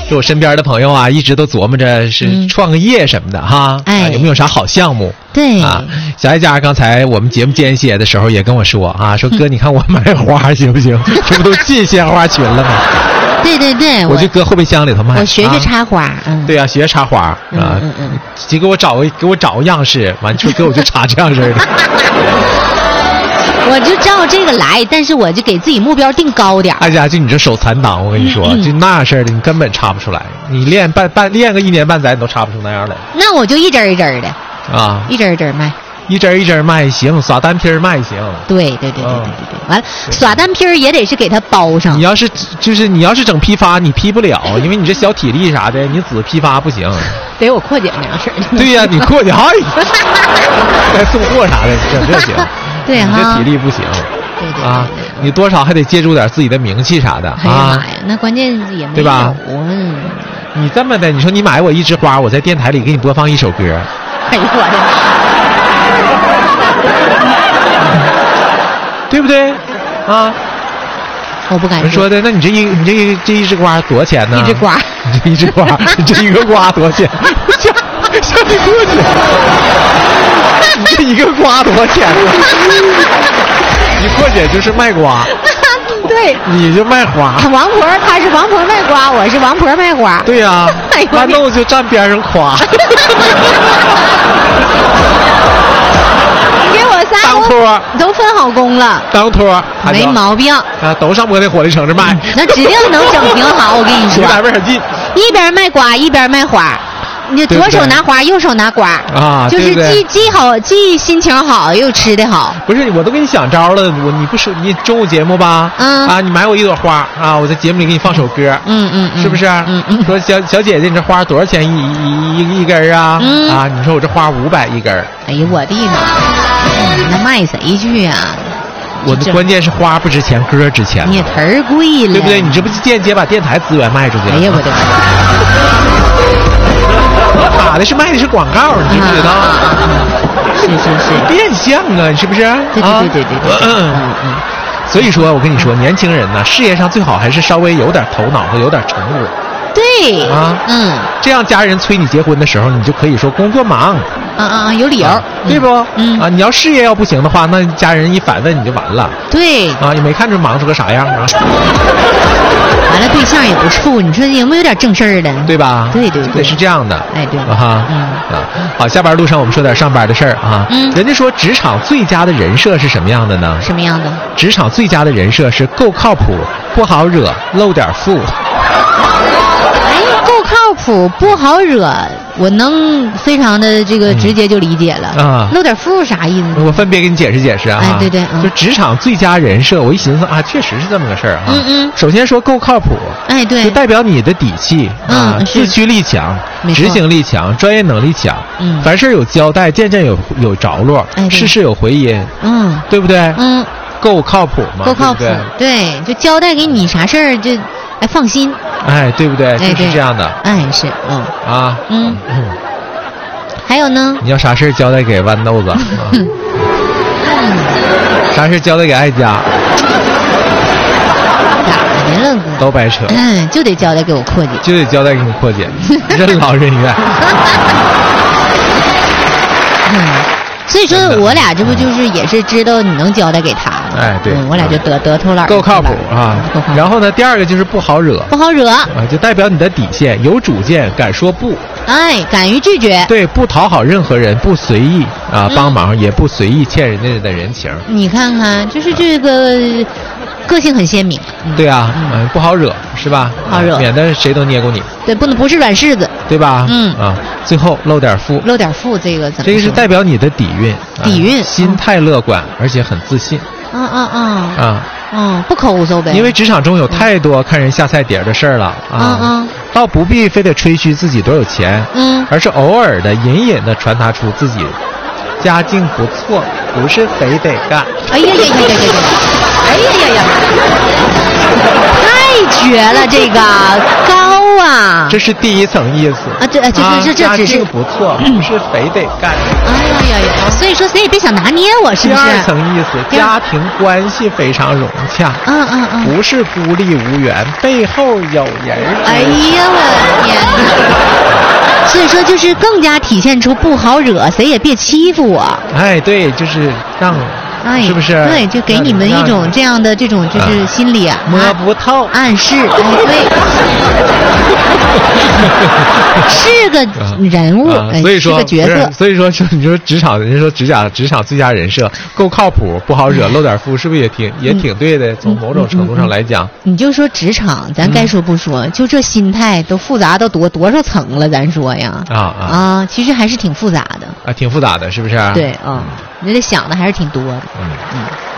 就我身边的朋友啊，一直都琢磨着是创个业什么的哈，有没有啥好项目？ 对啊，小爱家刚才我们节目间歇的时候也跟我说啊，说哥，你看我买花行不行？这不都进鲜花群了吗？ 对对对， 我就搁后备箱里头卖。 我学插花， 对呀，学插花啊，就给我找个样式，完就给我就插这样式的。 我就照这个来，但是我就给自己目标定高点。 哎呀，就你这手残党，我跟你说，就那事儿的，你根本插不出来。你练个1年半载，你都插不出那样来。 那我就一针一针的啊， 一针一针卖， 一针一针卖也行，耍单拼卖也行。 对，完了耍单拼也得是给它包上。 你要是整批发，你批不了，因为你这小体力啥的，你只批发不行。 得我扩姐那样式儿。 对呀，你扩姐，哎，再送货啥的，整这行。 对哈， 你这体力不行。 对啊，你多少还得借助点自己的名气啥的。 哎呀妈呀，那关键也没有。 对吧？你这么的，你说你买我一枝花，我在电台里给你播放一首歌。 哎呦我的，对不对？啊， 我不敢说的。那你这一枝瓜多少钱呢？ 一枝瓜， 你这一个瓜多少钱？像你过去，你这一个瓜多少钱呢？你过姐就是卖瓜。 对， 你就卖花。 王婆她是王婆卖瓜，我是王婆卖花。 对呀，豌豆就站边上夸。 你给我仨当托都分好工了， 当托没毛病啊，都上摩天火力城这卖， 那指定能整挺好。我跟你说， 离哪边很近， 一边卖瓜一边卖花。你左手拿花，右手拿瓜啊， 就是既心情好又吃得好。 不是，我都给你想招了，你不是你中午节目吧？啊，你买我一朵花啊，我在节目里给你放首歌，是不是？说小姐姐，你这花多少钱一根啊？啊，你说我这花500一根。 哎呀，我的妈！那卖谁去啊？ 我的关键是花不值钱，歌值钱。 你忒贵了， 对不对？你这不间接把电台资源卖出去了？ 哎呀，我的妈！ 打的是卖的是广告，你知不知道？ 是变相啊，是不是？ 对。 所以说，我跟你说，年轻人呢，事业上最好还是稍微有点头脑和有点成果。 对啊， 这样家人催你结婚的时候，你就可以说工作忙。 有理由， 对不？你要事业要不行的话，那家人一反问你就完了。 对啊，也没看着忙出个啥样啊。 完了，对象也不处，你说有没有点正事儿的？ 对吧？ 对， 是这样的。 哎，对哈，好，下班路上我们说点上班的事儿啊。人家说职场最佳的人设是什么样的呢？ 什么样的？ 职场最佳的人设是够靠谱，不好惹，露点富。 够靠谱，不好惹，我能非常的这个直接就理解了啊。露点富啥意思呢？ 我分别给你解释解释啊。 哎，对， 就职场最佳人设，我一寻思啊，确实是这么个事儿哈。首先说够靠谱， 哎，对， 就代表你的底气啊，自驱力强，执行力强，专业能力强，凡事有交代，件件有着落，事事有回音，对不对？够靠谱嘛？ 够靠谱，对，就交代给你啥事儿就放心。 哎，对不对？就是这样的。 哎，是，还有呢？ 你要啥事交代给豌豆子，啥事交代给爱家， 咋的了哥？ 都白扯。 就得交代给我阔姐， 就得交代给你阔姐，任劳任怨。 所以说我俩这不就是也是知道你能交代给他， 哎，对， 我俩就得偷懒， 够靠谱啊。然后呢，第二个就是不好惹，就代表你的底线，有主见，敢说不， 哎，敢于拒绝， 对，不讨好任何人，不随意帮忙，也不随意欠人家的人情。 你看看，就是这个个性很鲜明。 对啊，不好惹是吧？ 不好惹， 免得谁都捏过你。 对，不是软柿子， 对吧？最后露点富，这个怎么？这个是代表你的底蕴，心态乐观，而且很自信。 不抠搜呗。 因为职场中有太多看人下菜碟的事儿了倒不必非得吹嘘自己多有钱，而是偶尔的隐隐的传达出自己家境不错，不是非得干。 哎呀，太绝了！这个高啊？ 这是第一层意思啊，这只是不错，不是非得干。 哎呀，所以说谁也别想拿捏我，是不是？ 第二层意思，家庭关系非常融洽，不是孤立无援，背后有人。 哎呀，我的天哪！所以说就是更加体现出不好惹，谁也别欺负我。 哎，对，就是让。是不是？ 对，就给你们一种这样的这种就是心理摸不透暗示。对，是个人物， 所以说是个角色。 所以说，你说职场，人家说职场最佳人设够靠谱，不好惹，露点富，是不是也挺对的？从某种程度上来讲， 你就说职场，咱该说不说，就这心态都复杂到多少层了？咱说呀，其实还是挺复杂的挺复杂的，是不是？ 对你这想的还是挺多的。